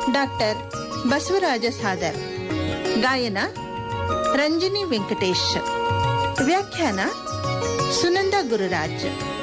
Doctor Basavaraj Sadar. ಗಾಯನ ರಂಜಿನಿ ವೆಂಕಟೇಶ್. ವ್ಯಾಖ್ಯಾನ ಸುನಂದ ಗುರುರಾಜ್.